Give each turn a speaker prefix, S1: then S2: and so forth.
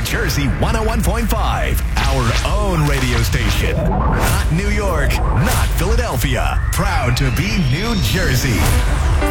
S1: Jersey 101.5, our own radio station. Not New York, not Philadelphia. Proud to be New Jersey.